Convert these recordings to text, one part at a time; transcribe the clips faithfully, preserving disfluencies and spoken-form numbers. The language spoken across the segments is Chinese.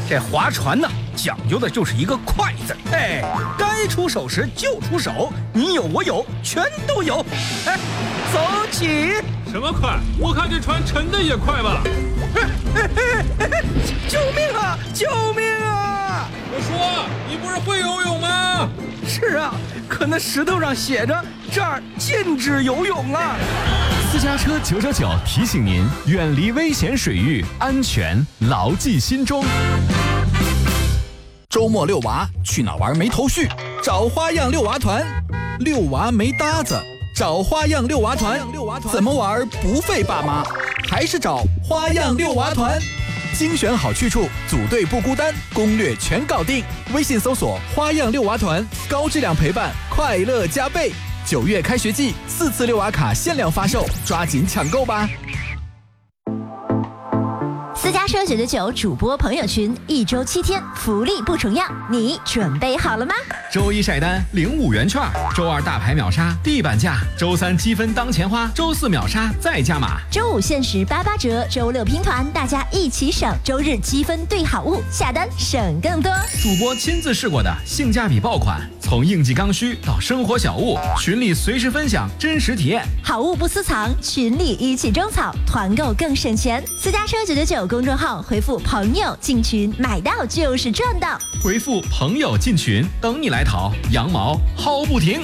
这划船呢，讲究的就是一个快字。哎，该出手时就出手，你有我有，全都有。哎，走起！ 什么快？我看这船沉的也快吧。 救命啊！救命啊！ 我说，你不是会游泳吗？ 是啊，可那石头上写着这儿禁止游泳啊。 私家车九九九提醒您，远离危险水域，安全牢记心中。 周末遛娃去哪玩没头绪？找花样遛娃团。遛娃没搭子，找花样遛娃团。怎么玩不费爸妈？还是找花样遛娃团。精选好去处，组队不孤单，攻略全搞定。微信搜索花样遛娃团，高质量陪伴，快乐加倍。九月开学季，四次遛娃卡限量发售，抓紧抢购吧！ 私家车九九九主播朋友群，一周七天，福利不重样，你准备好了吗？ 周一晒单领五元券，周二大牌秒杀地板价，周三积分当钱花，周四秒杀再加码， 周五限时八八折，周六拼团，大家一起省，周日积分兑好物，下单省更多。 主播亲自试过的性价比爆款，从应季刚需到生活小物，群里随时分享真实体验， 好物不私藏，群里一起种草，团购更省钱。私家车九九九公众号回复朋友进群，买到就是赚到。 回复朋友进群，等你来淘，羊毛薅不停。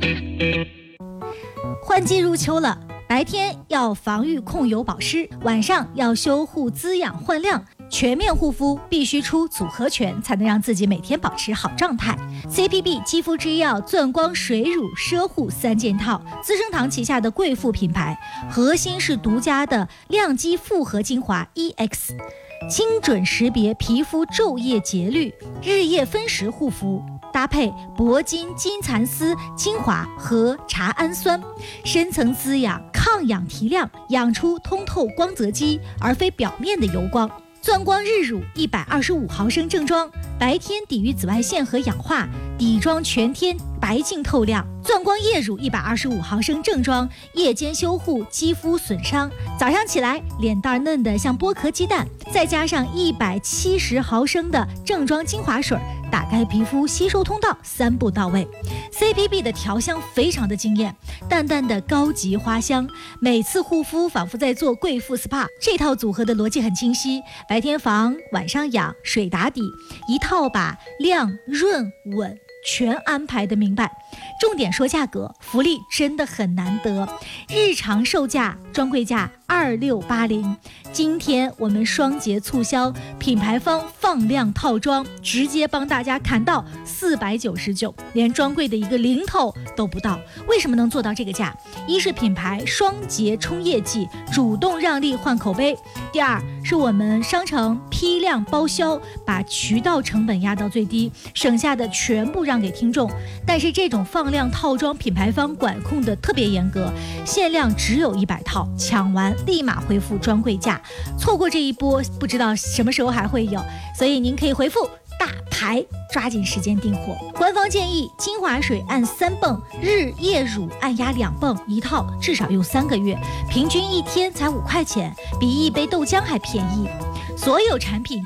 换季入秋了，白天要防御控油保湿，晚上要修护滋养焕亮。全面护肤必须出组合拳，才能让自己每天保持好状态。C P B 肌肤之钥钻光水乳奢护三件套，资生堂旗下的贵妇品牌，核心是独家的亮肌复合精华 E X， 精准识别皮肤昼夜节律，日夜分时护肤。搭配铂金金蚕丝精华和茶氨酸，深层滋养，抗氧提亮，养出通透光泽肌，而非表面的油光。钻光日乳一百二十五毫升正装，白天抵御紫外线和氧化，底妆全天白净透亮。钻光夜乳一百二十五毫升正装，夜间修护肌肤损伤，早上起来脸蛋嫩的像剥壳鸡蛋，再加上一百七十毫升的正装精华水，打开皮肤吸收通道，三步到位。 C P B 的调香非常的惊艳，淡淡的高级花香，每次护肤仿佛在做贵妇 S P A。 这套组合的逻辑很清晰，白天防，晚上养，水打底，一套把亮润稳全安排的明白。重点说价格，福利真的很难得，日常售价专柜价二六八零，今天我们双节促销，品牌方放量套装直接帮大家砍到四百九十九，连专柜的一个零头都不到。为什么能做到这个价？一是品牌双节冲业绩，主动让利换口碑；第二是我们商城批量包销，把渠道成本压到最低，省下的全部让给听众。但是这种放量套装，品牌方管控的特别严格，限量只有一百套，抢完立马恢复专柜价，错过这一波不知道什么时候还会有，所以您可以回复大牌，抓紧时间订货。官方建议精华水按三泵，日夜乳按压两泵，一套至少用三个月，平均一天才五块钱，比一杯豆浆还便宜。所有产品